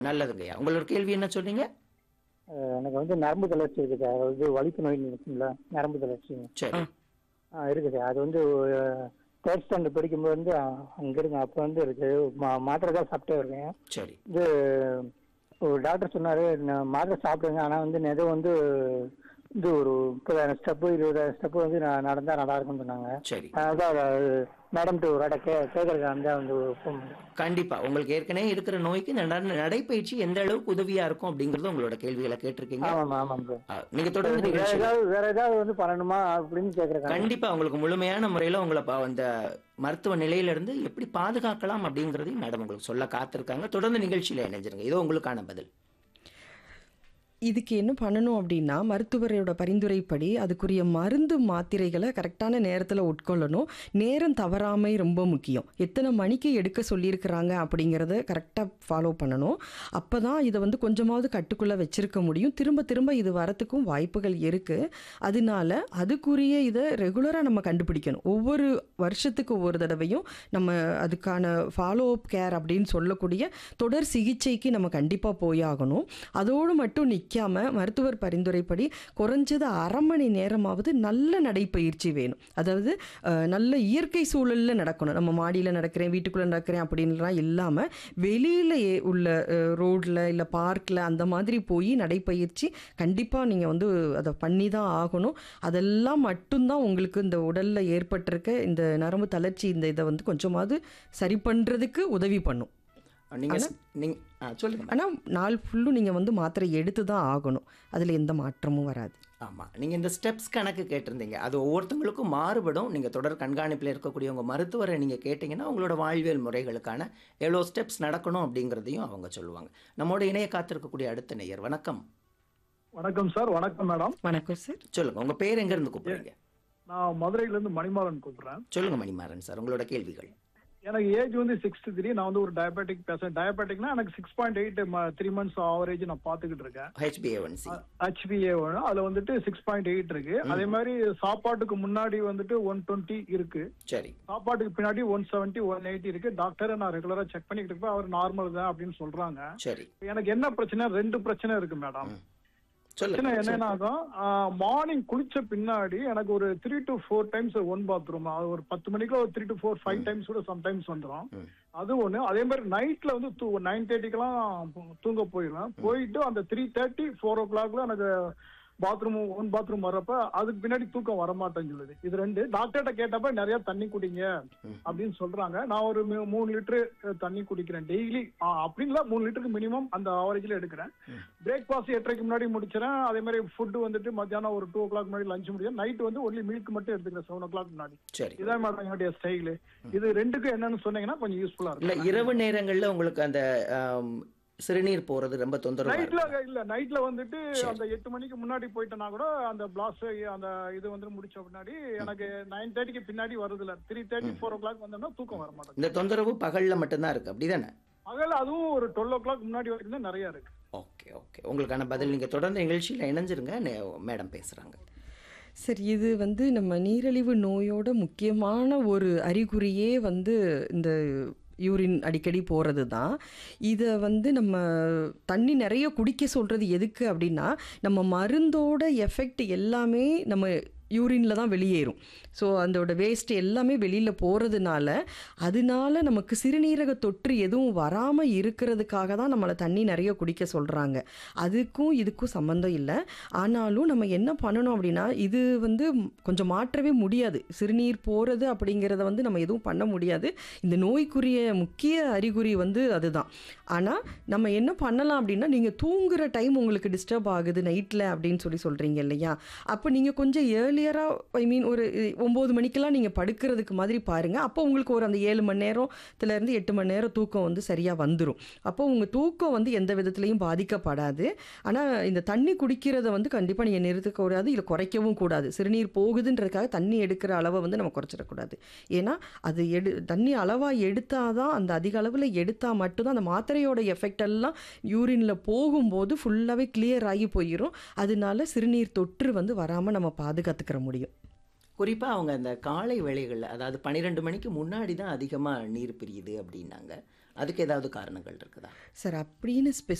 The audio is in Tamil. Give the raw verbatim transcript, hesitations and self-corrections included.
நல்லதுங்கய்யா. உங்களோட கேள்வி என்ன சொன்னீங்க? அ எனக்கு வந்து நரம்பு தளர்ச்சி இருக்குது. அதாவது வலிப்பு நோய்ன்னு இருக்குங்களா? நரம்பு தளர்ச்சி. சரி. ஆ இருக்குது. அது வந்து தேர்ட் ஸ்டாண்டர்ட் படிக்கும்போது வந்து அங்க இருங்க அப்போ வந்து இருக்கு. மா மாத்திரை தான் சாப்பிட்டே இருக்கேன். சரி. இது ஒரு டாக்டர் சொன்னாரு, "நான் மாத்திரை சாப்பிடுங்க. ஆனா வந்து எதுவும் வந்து இது ஒரு முப்பதாயிரம் ஸ்டெப்பு இருபதாயிரம் ஸ்டெப்பு வந்து நான் நடந்தா நல்லா இருக்கும்னு சொன்னாங்க." சரி. அதான் மேடம்கிட்ட ஒரு இடம் கே கேட்கறதுக்கு அந்த வந்து ஃபோன் பண்ணேன். கண்டிப்பா. உங்களுக்கு ஏற்கனவே இருக்கிற நோய்க்கு நட நடைப்பயிற்சி எந்த அளவுக்கு உதவியா இருக்கும் அப்படிங்கிறது உங்களோட கேள்விகள கேட்டிருக்கீங்க. ஆமாம் ஆமாம் சார். அ நீங்க தொடர்ந்து வேற நிகழ்ச்சியில ஏதாவது வேற ஏதாவது வந்து பண்ணணுமா அப்படின்னு கேட்கறேன். கண்டிப்பா உங்களுக்கு முழுமையான முறையில உங்கள ப அந்த மருத்துவ நிலையிலிருந்து எப்படி பாதுகாக்கலாம் அப்படிங்கிறதையும் மேடம் உங்களுக்கு சொல்ல காத்திருக்காங்க. தொடர்ந்து நிகழ்ச்சியில இணைஞ்சிருங்க. இதோ உங்களுக்கான பதில். இதுக்கு என்ன பண்ணணும் அப்படின்னா, மருத்துவரோட பரிந்துரைப்படி அதுக்குரிய மருந்து, மாத்திரைகள கரெக்டான நேரத்தில உட்கொள்ளணும். நேரம் தவறாமை ரொம்ப முக்கியம். எத்தனை மணிக்கு எடுக்க சொல்லியிருக்கிறாங்க அப்படிங்கிறத கரெக்ட்டா ஃபாலோ பண்ணணும். அப்பதான் இத வந்து கொஞ்சமாவது கட்டுக்குள்ள வச்சிருக்க முடியும். திரும்ப திரும்ப இது வரத்துக்கும் வாய்ப்புகள் இருக்கு. அதனால அதுக்குரிய இத ரெகுலரா நம்ம கண்டுபிடிக்கணும். ஒவ்வொரு வருஷத்துக்கு ஒவ்வொரு தடவையும் நம்ம அதுக்கான ஃபாலோ அப் கேர் அப்படின்னு சொல்லக்கூடிய தொடர் சிகிச்சைக்கு நம்ம கண்டிப்பா போயாகணும். அதோடு மட்டும் நிக்காம மருத்துவர் பரிந்துரைப்படி குறைஞ்சது அரை மணி நேரமாவது நல்ல நடைப்பயிற்சி வேணும். அதாவது அ நல்ல இயற்கை சூழல்ல நடக்கணும். நம்ம மாடியில நடக்கிறேன், வீட்டுக்குள்ள நடக்கிறேன் அப்படின்லாம் இல்லாம வெளியில எ உள்ள அ ரோட்ல இல்ல பார்க்ல அந்த மாதிரி போய் நடைப்பயிற்சி கண்டிப்பா நீங்க வந்து அத பண்ணி தான் ஆகணும். அதெல்லாம் மட்டும் தான் உங்களுக்கு இந்த உடல்ல ஏற்பட்டிருக்க இந்த நரம்பு தளர்ச்சி இந்த இத வந்து கொஞ்சமாவது சரி பண்றதுக்கு உதவி பண்ணும். நீங்க ஆனா ஸ் நீங்க ஆ சொல்லுங்க மேடம். ஆனா நாள் ஃபுல்லும் நீங்க வந்து மாத்திரை எடுத்து தான் ஆகணும். அதுல எந்த மாற்றமும் வராது. ஆமா. நீங்க இந்த ஸ்டெப்ஸ் கணக்கு கேட்டிருந்தீங்க. அது ஒவ்வொருத்தவங்களுக்கும் மாறுபடும். நீங்க தொடர் கண்காணிப்பில இருக்கக்கூடிய உங்க மருத்துவரை நீங்க கேட்டீங்கன்னா, உங்களோட வாழ்வியல் முறைகளுக்கான எவ்வளோ ஸ்டெப்ஸ் நடக்கணும் அப்படிங்கிறதையும் அவங்க சொல்லுவாங்க. நம்மோட இணைய காத்திருக்கக்கூடிய அடுத்த நேயர். வணக்கம். வணக்கம் சார். வணக்கம் மேடம். வணக்கம் சார். சொல்லுங்க. உங்க பேர் எங்க இருந்து கூப்பிடுறீங்க? நான் மதுரையில இருந்து மணிமாறன் கூப்பிடுறேன். சொல்லுங்க மணிமாறன் சார். உங்களோட கேள்விகள். எனக்கு ஏஜ் வந்து சிக்ஸ்டி த்ரீ. நான் வந்து ஒரு டயபெட்டிக் பேஷண்ட். டயபெட்டிக்னா எனக்கு six point eight three months average நான் பார்த்துக்கிட்டு இருக்கேன். HBA one C. ஹெச்பிஏ ஒன்று அதுல வந்துட்டு சிக்ஸ் பாயிண்ட் எயிட் இருக்கு. அதே மாதிரி சாப்பாட்டுக்கு முன்னாடி வந்துட்டு ஒன் டுவெண்ட்டி இருக்கு. சரி. சாப்பாட்டுக்கு பின்னாடி ஒன் செவன்ட்டி ஒன் எயிட்டி இருக்கு. டாக்டரை நான் ரெகுலரா செக் பண்ணிக்கிட்டு இருப்பேன். அவர் நார்மல் தான் அப்படின்னு சொல்றாங்க. சரி. எனக்கு என்ன பிரச்சனை? ரெண்டு பிரச்சனை இருக்கு மேடம். பிரச்சனை சொல்லுங்க. என்னன்னா, மார்னிங் குளிச்ச பின்னாடி எனக்கு ஒரு three to four times one bathroom, அது ஒரு பத்து மணிக்கு ஒரு three to four five times கூட சம்டைம்ஸ் வந்துடும். அது ஒண்ணு. அதே மாதிரி நைட்ல வந்து நைன் தேர்ட்டிக்கெல்லாம் தூங்க போயிடுவேன். போயிட்டு அந்த த்ரீ தேர்ட்டி ஃபோர் ஓ கிளாக்ல எனக்கு பாத்ரூம் ஒன் பாத்ரூம் வர்றப்ப அதுக்கு பின்னாடி தூக்கம் வரமாட்டேன்னு சொல்லுது. இது ரெண்டு. டாக்டர்கிட்ட கேட்டப்ப நிறைய தண்ணி குடிங்க அப்படின்னு சொல்றாங்க. நான் ஒரு மூணு லிட்டரு தண்ணி குடிக்கிறேன் டெய்லி. அப்படின்ல மூணு லிட்டருக்கு மினிமம் அந்த ஆவரேஜ்ல எடுக்கிறேன். பிரேக்ஃபாஸ்ட் எட்டரைக்கு முன்னாடி முடிச்சிடறேன். அதே மாதிரி ஃபுட் வந்துட்டு மத்தியானம் ஒரு டூ ஓ கிளாக் முன்னாடி லஞ்ச் முடியும். நைட் வந்து ஒன்லி மில்க் மட்டும் எடுத்துக்கிறேன் செவன் ஓ கிளாக் முன்னாடி. இதான் மேடம் என்னுடைய ஸ்டைலு. இது ரெண்டுக்கும் என்னன்னு சொன்னீங்கன்னா கொஞ்சம் யூஸ்ஃபுல்லா இருக்கும். இல்ல இரவு நேரங்கள்ல உங்களுக்கு அந்த சிறுநீர் போறது ரொம்ப தொந்தரவு. நைட்ல இல்ல நைட்ல வந்துட்டு அந்த எட்டு மணிக்கு முன்னாடி போயிட்டேன்னா கூட அந்த பிளாஸ் அந்த இது வந்து முடிச்ச பின்னாடி எனக்கு நைன் தேர்ட்டிக்கு பின்னாடி வருது இல்ல. த்ரீ தேர்ட்டி ஃபோர் ஓ கிளாக் வந்தோம்னா தூக்கம் வர மாட்டேங்குது. இந்த தொந்தரவு பகல்ல மட்டும்தான் இருக்கு அப்படிதானே? பகல் அதுவும் ஒரு டுவெல் ஓ கிளாக் முன்னாடி வரைக்கும் தான் நிறைய இருக்கு. Okay okay. உங்களுக்கான பதில். நீங்க தொடர்ந்து நிகழ்ச்சியில இணைஞ்சிருங்க. மேடம் பேசுறாங்க. சரி, இது வந்து நம்ம நீரிழிவு நோயோட முக்கியமான ஒரு அறிகுறியே வந்து இந்த யூரின் அடிக்கடி போகிறது தான். இதை வந்து நம்ம தண்ணி நிறைய குடிக்க சொல்கிறது எதுக்கு அப்படின்னா, நம்ம மருந்தோட எஃபெக்ட் எல்லாமே நம்ம யூரினில் தான் வெளியேறும். ஸோ அதோட வேஸ்ட் எல்லாமே வெளியில் போகிறதுனால அதனால நமக்கு சிறுநீரக தொற்று எதுவும் வராமல் இருக்கிறதுக்காக தான் நம்மளை தண்ணி நிறைய குடிக்க சொல்கிறாங்க. அதுக்கும் இதுக்கும் சம்மந்தம் இல்லை. ஆனாலும் நம்ம என்ன பண்ணணும் அப்படின்னா, இது வந்து கொஞ்சம் மாற்றவே முடியாது. சிறுநீர் போகிறது அப்படிங்கிறத வந்து நம்ம எதுவும் பண்ண முடியாது. இந்த நோய்க்குரிய முக்கிய அறிகுறி வந்து அதுதான். ஆனால் நம்ம என்ன பண்ணலாம் அப்படின்னா, நீங்கள் தூங்குகிற டைம் உங்களுக்கு டிஸ்டர்ப் ஆகுது நைட்டில் அப்படின்னு சொல்லி சொல்கிறீங்க இல்லையா? அப்போ நீங்கள் கொஞ்சம் ஏர்லியராக ஐ மீன் ஒரு ஒம்பது மணிக்கெல்லாம் நீங்கள் படுக்கிறதுக்கு மாதிரி பாருங்கள். அப்போ உங்களுக்கு ஒரு அந்த ஏழு மணி நேரத்துலேருந்து எட்டு மணி நேரம் தூக்கம் வந்து சரியாக வந்துடும். அப்போ உங்கள் தூக்கம் வந்து எந்த விதத்துலையும் பாதிக்கப்படாது. ஆனால் இந்த தண்ணி குடிக்கிறத வந்து கண்டிப்பாக நீங்கள் நிறுத்தக்கூடாது, இல்லை குறைக்கவும் கூடாது. சிறுநீர் போகுதுன்றதுக்காக தண்ணி எடுக்கிற அளவை வந்து நம்ம குறைச்சிடக்கூடாது. ஏன்னா அது எடு தண்ணி அளவாக எடுத்தால் தான், அந்த அதிக அளவில் எடுத்தால் மட்டும்தான் அந்த மாத்திரையோட எஃபெக்ட் எல்லாம் யூரினில் போகும்போது ஃபுல்லாகவே கிளியர் ஆகி போயிடும். அதனால சிறுநீர் தொற்று வந்து வராமல் நம்ம பாதுகாத்துக்கிற முடியும். குறிப்பா அவங்க அந்த காலை வேளைகள்ல, அதாவது பன்னிரெண்டு மணிக்கு முன்னாடி தான் அதிகமா நீர் பிரியுது அப்படின்னாங்க. அதுக்கு ஏதாவது காரணங்கள் இருக்குதா? சார் அப்படின்னு